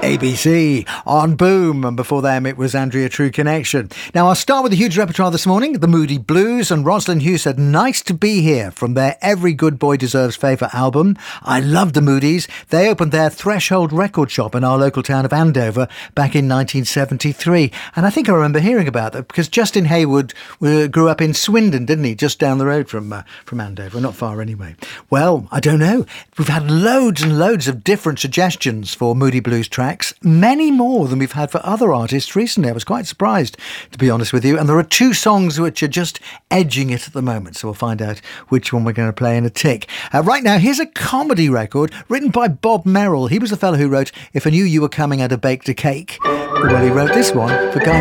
ABC on Boom, and before them it was Andrea True Connection. Now I'll start with a huge repertoire this morning, the Moody Blues, and Rosalind Hughes said nice to be here from their Every Good Boy Deserves Favour album. I love the Moodies. They opened their Threshold record shop in our local town of Andover back in 1973, and I think I remember hearing about that because Justin Hayward grew up in Swindon, didn't he? Just down the road from Andover, not far anyway. Well, I don't know. We've had loads and loads of different suggestions for Moody Blues tracks, many more than we've had for other artists recently. I was quite surprised, to be honest with you. And there are two songs which are just edging it at the moment, so we'll find out which one we're going to play in a tick. Right now, here's a comedy record written by Bob Merrill. He was the fellow who wrote If I Knew You Were Coming, I'd Have Baked a Cake. Well, he wrote this one for Guy